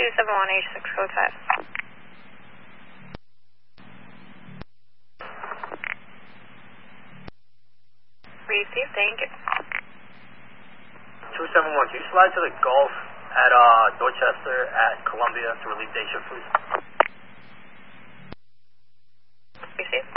27186 code 5. Receive, thank you. 271, can you slide to the Gulf at Dorchester at Columbia to relieve day shift, please? Receive.